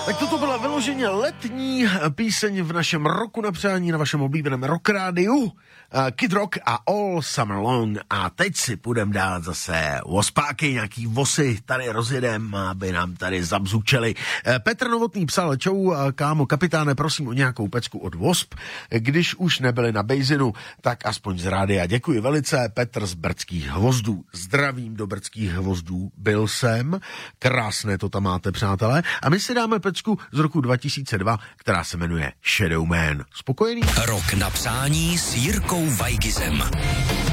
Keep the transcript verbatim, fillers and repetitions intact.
Tak toto byla vyloženě letní píseň v našem roku na přání na vašem oblíbeném rock rádiu. Kid Rock a All Summer Long. A teď si půjdem dát zase vospáky, nějaký vosy tady rozjedem, aby nám tady zabzučeli. Petr Novotný psal: čau, kámo, kapitáne, prosím o nějakou pecku od Wasp. Když už nebyli na Bejzinu, tak aspoň z rádia. Děkuji velice, Petr z Brdských hvozdů. Zdravím do Brdských hvozdů, byl jsem. Krásné to tam máte, přátelé. A my si dáme pecku z roku dva tisíce dva, která se jmenuje Shadow Man. Spokojený? Rok na přání s Jirkou Vajgizem.